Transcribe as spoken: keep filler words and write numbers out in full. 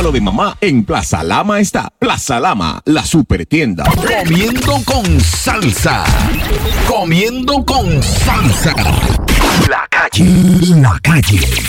regalo de mamá, en Plaza Lama está. Plaza Lama, la super tienda. Comiendo con salsa. Comiendo con salsa. La calle. La calle.